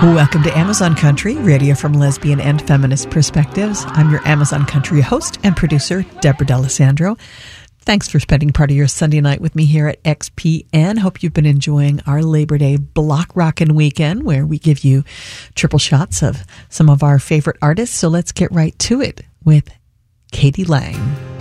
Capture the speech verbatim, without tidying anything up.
Welcome to Amazon Country, radio from lesbian and feminist perspectives. I'm your Amazon Country host and producer, Deborah D'Alessandro. Thanks for spending part of your Sunday night with me here at X P N. Hope you've been enjoying our Labor Day block rockin' weekend where we give you triple shots of some of our favorite artists. So let's get right to it with K D. Lang.